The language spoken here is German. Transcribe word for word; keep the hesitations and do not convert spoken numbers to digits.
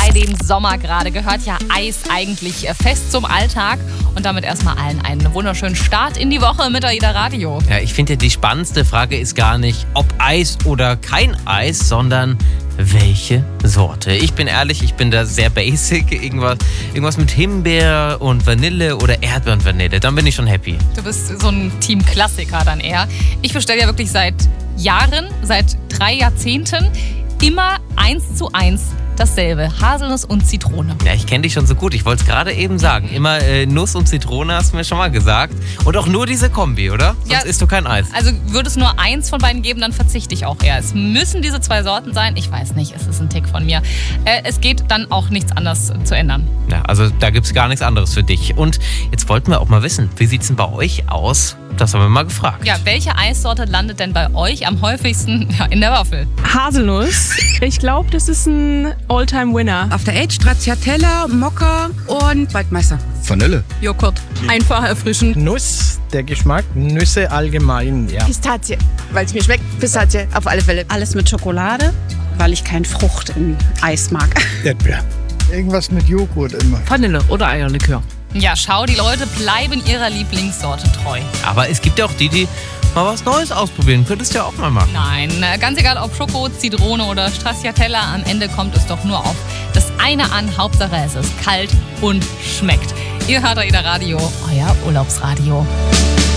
bei dem Sommer gerade gehört ja Eis eigentlich fest zum Alltag. Und damit erstmal allen einen wunderschönen Start in die Woche mit AIDA Radio. Ja, ich finde, die spannendste Frage ist gar nicht, ob Eis oder kein Eis, sondern welche Sorte. Ich bin ehrlich, ich bin da sehr basic. Irgendwas, irgendwas mit Himbeer und Vanille oder Erdbeer und Vanille. Dann bin ich schon happy. Du bist so ein Team-Klassiker dann eher. Ich bestelle ja wirklich seit Jahren, seit drei Jahrzehnten, immer eins zu eins dasselbe. Haselnuss und Zitrone. Ja, ich kenne dich schon so gut. Ich wollte es gerade eben sagen. Immer äh, Nuss und Zitrone hast du mir schon mal gesagt. Und auch nur diese Kombi, oder? Sonst Ja, isst du kein Eis. Also würde es nur eins von beiden geben, dann verzichte ich auch eher. Es müssen diese zwei Sorten sein. Ich weiß nicht, es ist ein Tick von mir. Äh, es geht dann auch nichts anderes zu ändern. Ja, also da gibt es gar nichts anderes für dich. Und jetzt wollten wir auch mal wissen, wie sieht es denn bei euch aus? Das haben wir mal gefragt. Ja, welche Eissorte landet denn bei euch am häufigsten ja, in der Waffel? Haselnuss. Ich glaube, das ist ein All-Time-Winner. After Eight, Stracciatella, Mokka und Waldmeister. Vanille. Joghurt. Einfach erfrischend. Nuss, der Geschmack, Nüsse allgemein, ja. Pistazie, weil es mir schmeckt. Pistazie, auf alle Fälle. Alles mit Schokolade, weil ich kein Frucht in Eis mag. Erdbeer. Irgendwas mit Joghurt immer. Vanille oder Eierlikör. Ja, schau, die Leute bleiben ihrer Lieblingssorte treu. Aber es gibt ja auch die, die mal was Neues ausprobieren. Könntest du ja auch mal machen. Nein, ganz egal ob Schoko, Zitrone oder Stracciatella, am Ende kommt es doch nur auf das eine an. Hauptsache es ist kalt und schmeckt. Ihr hört AIDA Radio, euer Urlaubsradio.